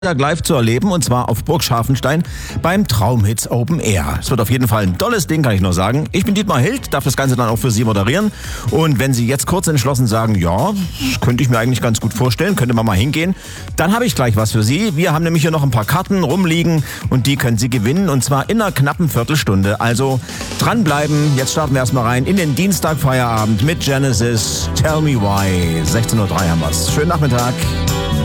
live zu erleben, und zwar auf Burg Scharfenstein beim Traumhits Open Air. Es wird auf jeden Fall ein tolles Ding, kann ich nur sagen. Ich bin Dietmar Hild, darf das Ganze dann auch für Sie moderieren. Und wenn Sie jetzt kurz entschlossen sagen, ja, das könnte ich mir eigentlich ganz gut vorstellen, könnte man mal hingehen, dann habe ich gleich was für Sie. Wir haben nämlich hier noch ein paar Karten rumliegen und die können Sie gewinnen, und zwar in einer knappen Viertelstunde. Also dranbleiben. Jetzt starten wir erstmal rein in den Dienstagfeierabend mit Genesis. Tell Me Why. 16:03 Uhr haben wir's. Schönen Nachmittag.